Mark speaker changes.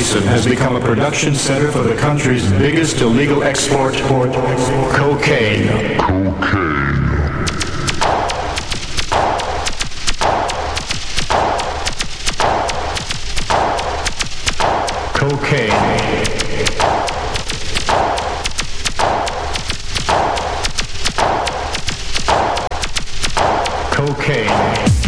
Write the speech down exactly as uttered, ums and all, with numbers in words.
Speaker 1: Basin has become a production center for the country's biggest illegal export, cocaine. Cocaine. Cocaine. Cocaine.